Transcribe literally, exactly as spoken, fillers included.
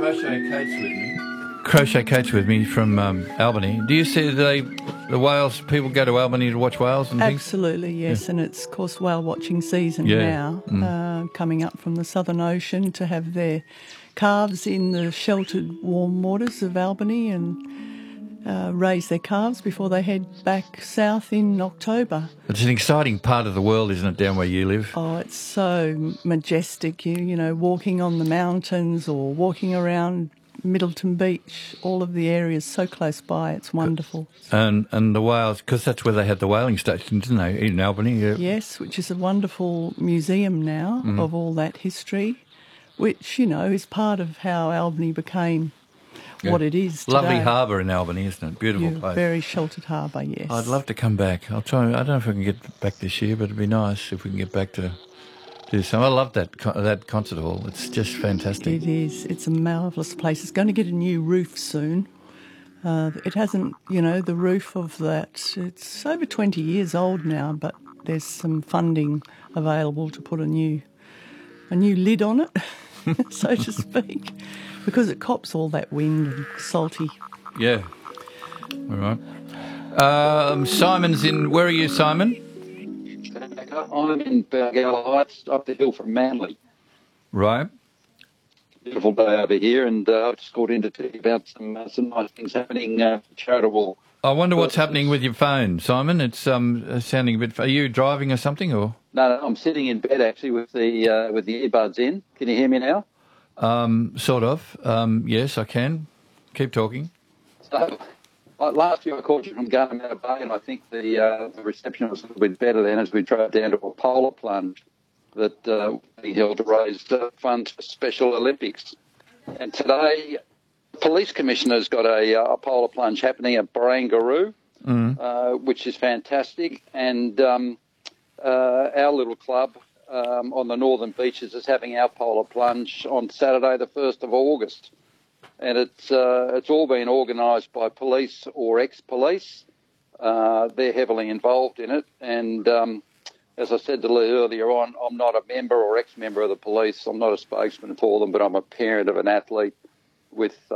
Crochet Kate's with me. Crochet Kate's with me from um, Albany. Do you see they, the whales, people go to Albany to watch whales and things? Absolutely, yes. Yeah. And it's, of course, whale watching season yeah. now, mm. uh, coming up from the Southern Ocean to have their calves in the sheltered warm waters of Albany and uh, raise their calves before they head back south in October. It's an exciting part of the world, isn't it, down where you live? Oh, it's so majestic, you, you know, walking on the mountains or walking around Middleton Beach, all of the areas so close by, it's wonderful. And and the whales, because that's where they had the whaling station, didn't they, in Albany? Yeah. Yes, which is a wonderful museum now mm. of all that history, which, you know, is part of how Albany became yeah. what it is today. Lovely harbour in Albany, isn't it? Beautiful yeah, place. Very sheltered harbour, yes. I'd love to come back. I'll try. I don't know if I can get back this year, but it'd be nice if we can get back to do some. I love that that concert hall. It's just fantastic. It is. It's a marvellous place. It's going to get a new roof soon. Uh, it hasn't, you know, the roof of that, it's over twenty years old now, but there's some funding available to put a new a new lid on it, so to speak, because it cops all that wind and salty. Yeah. All right. Um, Simon's in, where are you, Simon? I'm in Balgowlah Heights, up the hill from Manly. Right. Beautiful day over here, and uh, I've just called in to tell you about some uh, some nice things happening, uh, charitable. I wonder what's happening with your phone, Simon. It's um sounding a bit. Are you driving or something, or? No, no, I'm sitting in bed actually with the uh, with the earbuds in. Can you hear me now? Um, sort of. Um, yes, I can. Keep talking. So, like last year I called you from Gunnemow Bay, and I think the uh, the reception was a little bit better then as we drove down to a polar plunge that uh, we held to raise uh, funds for Special Olympics. And today, the Police Commissioner's got a, uh, a polar plunge happening at Barangaroo, mm. uh, which is fantastic. And um, uh, our little club um, on the northern beaches is having our polar plunge on Saturday, the first of August. And it's uh, it's all been organised by police or ex-police. Uh, they're heavily involved in it, and um, as I said to Lee earlier on, I'm not a member or ex-member of the police. I'm not a spokesman for them, but I'm a parent of an athlete with